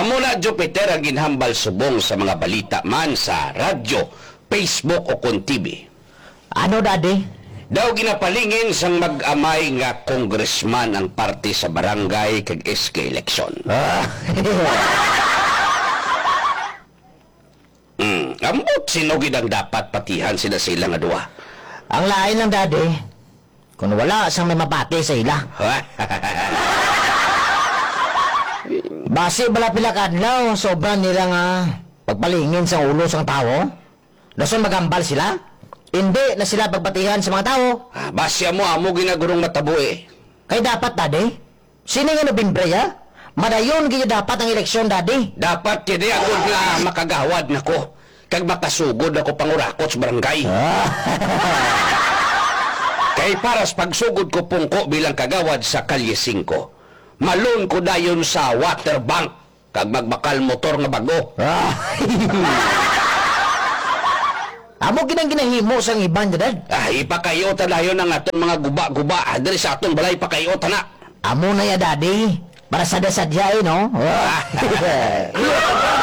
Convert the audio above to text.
Amo na Jupiter ang ginhambal subong sa mga balita man sa radyo, Facebook o kon TV. Ano, Daddy? Daw ginapalingin sang mag-amay nga congressman ang parte sa barangay kag SK election. Ambot sino gid ang dapat patihan sila nga duwa. Ang lain lang, Daddy. Kung wala sang may mapati sa ila. Base bala pila kadlaw, sobrang nila nga pagpalingin sa ulo sa tao. Dason magambal sila. Hindi na sila pagbatihan sa mga tao. Basya mo amo ginagurong matabo eh. Kay dapat, Daddy. Sino nga nabimbre, ha? Madayon kaya dapat ang eleksyon, Daddy. Dapat kini ako nga makagawad nako. Kag makasugod ako pangurakot sa barangay. Kay para sa pagsugod ko pungko bilang kagawad sa Kalye 5. Malun ko dayon sa water bank kag magbakal motor nga bago. Amo ginang ginahimo sang iban, Dad. Ipakayota dayon ang aton mga guba-guba. Diri sa aton balay ipakayota na. Amo na ya, Daddy. Para sadya-sadya, no?